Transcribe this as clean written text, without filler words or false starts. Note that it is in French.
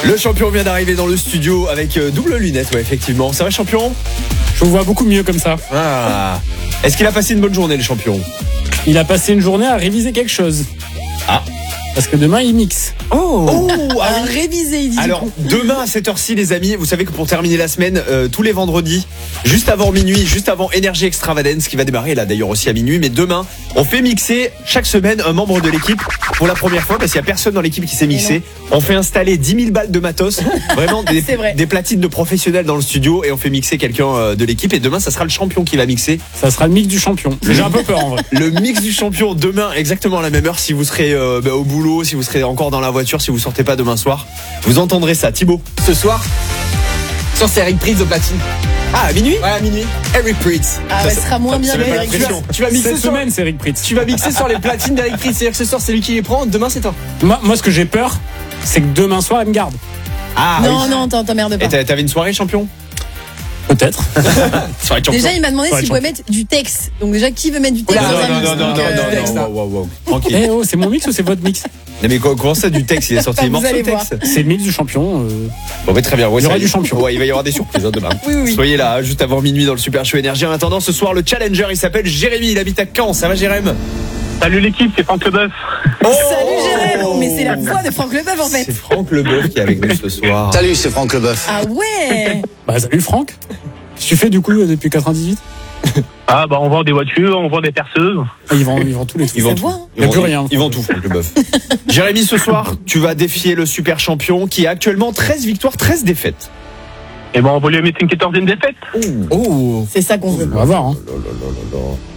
Le champion vient d'arriver dans le studio avec double lunette, ouais, effectivement. Ça va, champion? Je vous vois beaucoup mieux comme ça. Ah. Est-ce qu'il a passé une bonne journée, le champion? Il a passé une journée à réviser quelque chose. Ah. Parce que demain, il mixe. Oh, ah oui. Réviser, il dit. Alors, demain à cette heure-ci, les amis, vous savez que pour terminer la semaine, tous les vendredis, juste avant minuit, juste avant Energy Extravagance, qui va démarrer là d'ailleurs aussi à minuit, mais demain, on fait mixer chaque semaine un membre de l'équipe pour la première fois, parce qu'il n'y a personne dans l'équipe qui s'est mixé. On fait installer 10 000 balles de matos, vraiment des platines de professionnels dans le studio, et on fait mixer quelqu'un de l'équipe. Et demain, ça sera le champion qui va mixer. Ça sera le mix du champion. J'ai un peu peur en vrai. Le mix du champion demain, exactement à la même heure, si vous serez au boulot, si vous serez encore dans la voiture, si vous sortez pas demain soir, vous entendrez ça. Thibaut, Ce soir, c'est Eric Pritz au platine. ah, à minuit? Ouais, à minuit. Eric Pritz. Ah ouais, ce sera moins bien ça met que pas la Eric. pression. Tu vas mixer Cette sur semaine, c'est Eric Pritz. Tu vas mixer sur les platines d'Eric Pritz. C'est-à-dire que ce soir, c'est lui qui les prend. Demain, c'est toi. Moi, ce que j'ai peur, c'est que demain soir, il me garde. Ah, Non, oui. non, t'emmerdes pas. Et t'avais une soirée, champion? Peut-être. Soirée champion. Déjà, il m'a demandé Ouais, s'il pouvait mettre du texte. Donc déjà, qui veut mettre du texte Non, dans un non, mix? non, non, Donc, non, non, non, wow. Tranquille. Eh oh, c'est mon mix ou c'est votre mix? Non, mais comment ça, du texte? Il est sorti des Vous morceaux de allez voir. texte? C'est le mix du champion. Bon, mais très bien. Ouais, Il y aura ça du champion. Ouais, il va y avoir des surprises demain. Oui. Soyez là, juste avant minuit dans le Super Show Énergie. En attendant, ce soir, le challenger, il s'appelle Jérémy. Il habite à Caen. Ça va, Jérémy? Salut l'équipe, c'est Franck Leboeuf. Salut Jérémy. Mais c'est la voix de Franck Leboeuf en fait. C'est Franck Leboeuf qui est avec nous ce soir. Salut, c'est Franck Leboeuf. Ah ouais. Bah, salut Franck. Qu'est-ce que tu fais du coup depuis 98? Ah bah on vend des voitures, on vend des perceuses. Ah, ils vendent tous les trucs. Ils vendent Ça tout. voit, hein. Ils vendent plus tout. rien. Ils vendent tout, Franck Leboeuf. Jérémy, ce soir, tu vas défier le super champion qui a actuellement 13 victoires, 13 défaites. Et bon, on va lui mettre une 14e défaite. Oh. C'est ça qu'on veut. On va voir. Hein.